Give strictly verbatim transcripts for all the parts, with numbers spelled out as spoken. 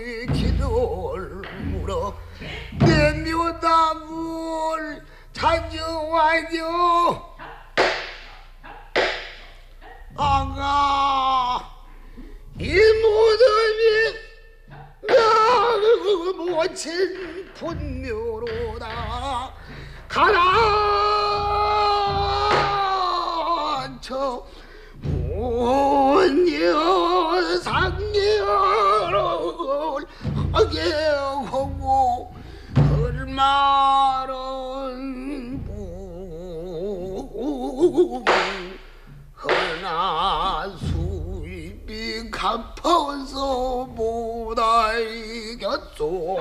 기도를 물어 내 묘담을 찾아와요. 아가 이 무덤이 나 모친 분묘로다 가라앉혀 온여 상여를 하게 하고 얼마는 부 허나 수입이 갚아서 못다 이겼소.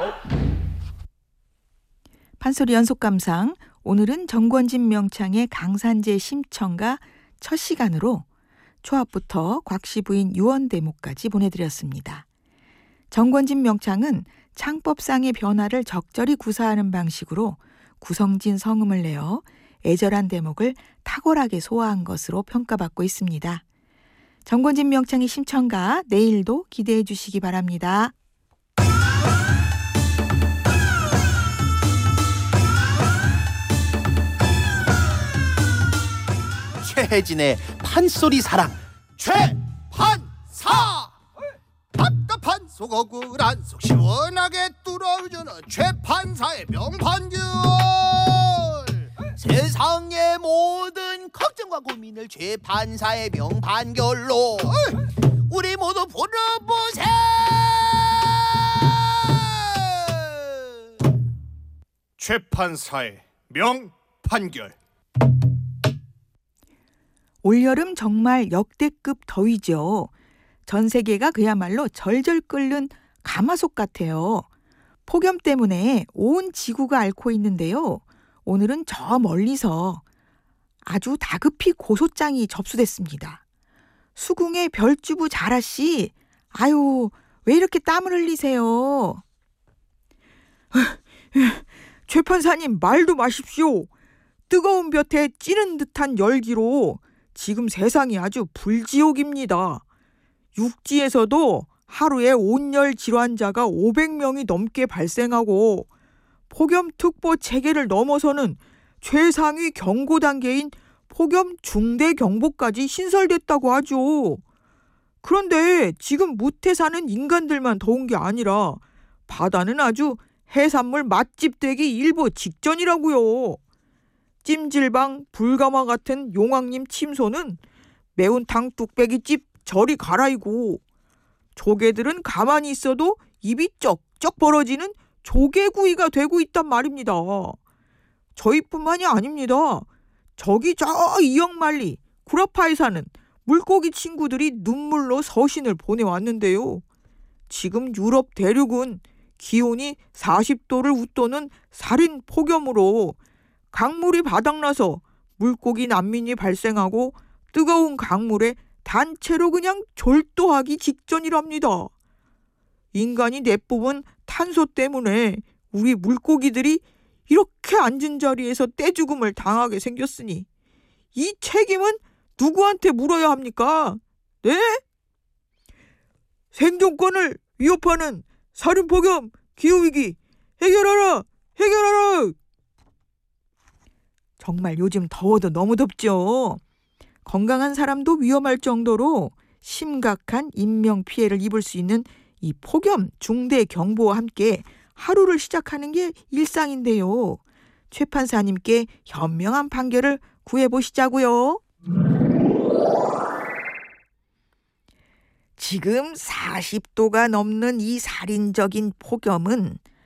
판소리 연속감상, 오늘은 정권진 명창의 강산제 심청가 첫 시간으로 초합부터 곽씨 부인 유언대목까지 보내드렸습니다. 정권진 명창은 창법상의 변화를 적절히 구사하는 방식으로 구성진 성음을 내어 애절한 대목을 탁월하게 소화한 것으로 평가받고 있습니다. 정권진 명창의 심청가 내일도 기대해 주시기 바랍니다. 최혜진의 판소리 사랑 최판사. 답답한 속 억울한 속 시원하게 뚫어주는 최판사의 명판결. 세상의 모든 걱정과 고민을 최판사의 명판결로 우리 모두 풀어보세. 최판사의 명판결. 올여름 정말 역대급 더위죠. 전 세계가 그야말로 절절 끓는 가마솥 같아요. 폭염 때문에 온 지구가 앓고 있는데요. 오늘은 저 멀리서 아주 다급히 고소장이 접수됐습니다. 수궁의 별주부 자라씨, 아유, 왜 이렇게 땀을 흘리세요? 최 판사님, 말도 마십시오. 뜨거운 볕에 찌는 듯한 열기로 지금 세상이 아주 불지옥입니다. 육지에서도 하루에 온열 질환자가 오백 명이 넘게 발생하고 폭염특보 체계를 넘어서는 최상위 경고 단계인 폭염 중대 경보까지 신설됐다고 하죠. 그런데 지금 무태 사는 인간들만 더운 게 아니라 바다는 아주 해산물 맛집 되기 일보 직전이라고요. 찜질방 불가마 같은 용왕님 침소는 매운탕 뚝배기집 저리 가라이고, 조개들은 가만히 있어도 입이 쩍쩍 벌어지는 조개구이가 되고 있단 말입니다. 저희뿐만이 아닙니다. 저기 저 이역만리 구라파에 사는 물고기 친구들이 눈물로 서신을 보내왔는데요. 지금 유럽 대륙은 기온이 사십 도를 웃도는 살인 폭염으로 강물이 바닥나서 물고기 난민이 발생하고 뜨거운 강물에 단체로 그냥 졸도하기 직전이랍니다. 인간이 내뿜은 탄소 때문에 우리 물고기들이 이렇게 앉은 자리에서 떼죽음을 당하게 생겼으니 이 책임은 누구한테 물어야 합니까? 네? 생존권을 위협하는 살인폭염, 기후위기 해결하라! 해결하라! 정말 요즘 더워도 너무 덥죠. 건강한 사람도 위험할 정도로 심각한 인명피해를 입을 수 있는 이 폭염 중대 경보와 함께 하루를 시작하는 게 일상인데요. 최 판사님께 현명한 판결을 구해보시자고요. 지금 사십 도가 넘는 이 살인적인 폭염은